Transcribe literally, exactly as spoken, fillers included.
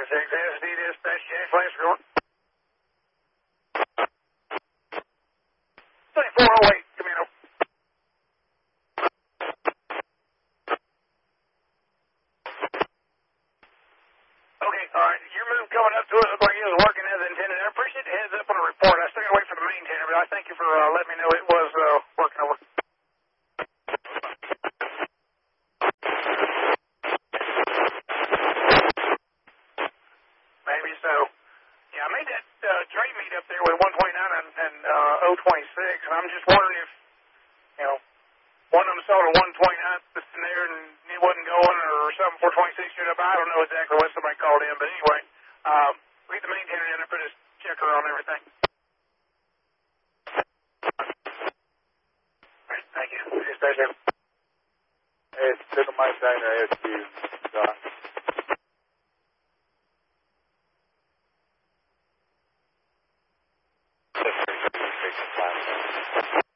six S D dispatch, Jack Flash, going. twenty-four oh eight, Camino. Okay, alright, your move coming up to it looked like it was working as intended. I appreciate the heads up on the report. I still gotta wait for the maintainer, but I thank you for uh, letting me know it was uh, working over. Maybe so. Yeah, I made that uh, trade meet up there with one twenty-nine and, and uh, oh twenty-six, and I'm just wondering if, you know, one of them saw the one twenty-nine sitting there and it wasn't going, or something four twenty-six showed up. I don't know exactly what somebody called in, but anyway, um, we get the maintainer in there, put his checker on everything. All right, thank you. Dispatch there. Hey, it's Signal Maintainer, S Q, John. Six, six, six, six, five, seven.